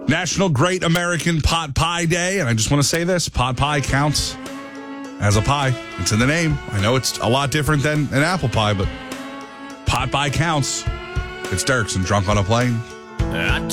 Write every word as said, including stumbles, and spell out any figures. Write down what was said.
National Great American Pot Pie Day. And I just want to say this, pot pie counts as a pie. It's in the name. I know it's a lot different than an apple pie, but pot pie counts. It's Dirks and Drunk on a Plane. I